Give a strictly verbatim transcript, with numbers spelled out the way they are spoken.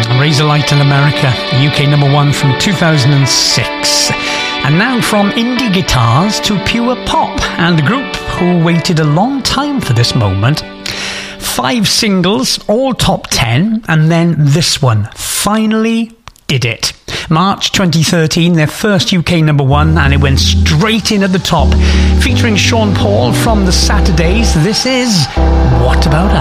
Razorlight in America, U K number one from two thousand six. And now from indie guitars to pure pop, and the group who waited a long time for this moment. Five singles, all top ten, and then this one finally did it. March twenty thirteen, their first U K number one, and it went straight in at the top. Featuring Sean Paul from the Saturdays, this is What About Us?